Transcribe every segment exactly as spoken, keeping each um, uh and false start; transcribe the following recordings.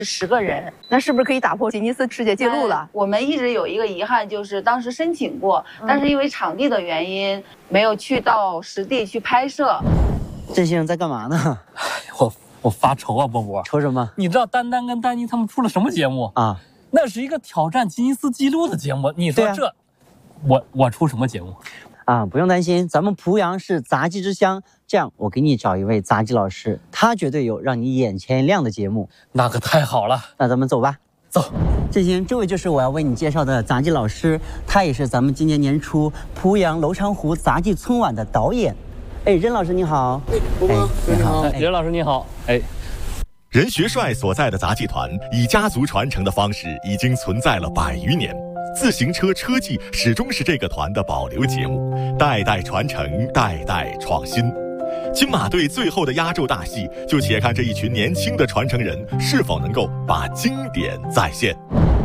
十个人， 那是不是可以打破吉尼斯世界纪录了？ 我们一直有一个遗憾，就是当时申请过，嗯、但是因为场地的原因，没有去到实地去拍摄。 这些人在干嘛呢？ 我我发愁啊，波波。 愁什么？ 你知道丹丹跟丹妮他们出了什么节目啊？ 那是一个挑战吉尼斯纪录的节目。你说这，啊、我我出什么节目？ 啊，不用担心，咱们濮阳是杂技之乡。这样，我给你找一位杂技老师，他绝对有让你眼前一亮的节目。 那可太好了， 那咱们走吧。 走。 这行，这位就是我要为你介绍的杂技老师，他也是咱们今年年初濮阳娄长湖杂技春晚的导演。哎，任老师你好。 哎，波波你好。 哎，任老师你好。哎。 任学帅所在的杂技团以家族传承的方式已经存在了百余年，自行车车技始终是这个团的保留节目，代代传承，代代创新。金马队最后的压轴大戏，就且看这一群年轻的传承人是否能够把经典再现。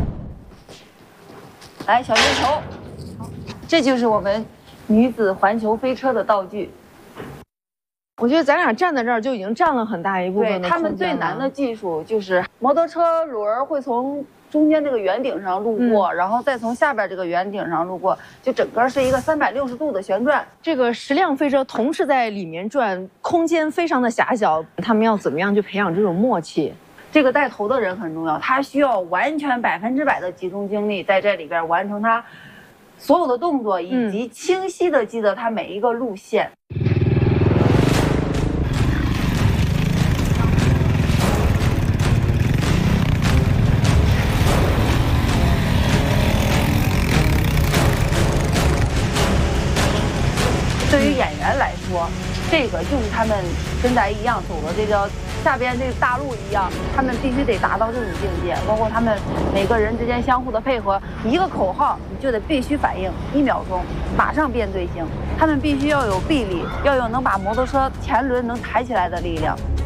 来，小月球，这就是我们女子环球飞车的道具。 我觉得咱俩站在这儿就已经占了很大一部分的空间了。 对，他们最难的技术就是摩托车轮会从中间这个圆顶上路过，嗯、然后再从下边这个圆顶上路过，就整个是一个三百六十度的旋转。 这个十辆飞车同时在里面转，空间非常的狭小，他们要怎么样去培养这种默契？ 这个带头的人很重要，他需要完全百分之百的集中精力在这里边完成他所有的动作，以及清晰的记得他每一个路线。对于演员来说，这个就是他们跟咱一样走的这条下边这个大路一样，他们必须得达到这种境界。包括他们每个人之间相互的配合，一个口号你就得必须反应，一秒钟马上变队形。他们必须要有臂力，要有能把摩托车前轮能抬起来的力量。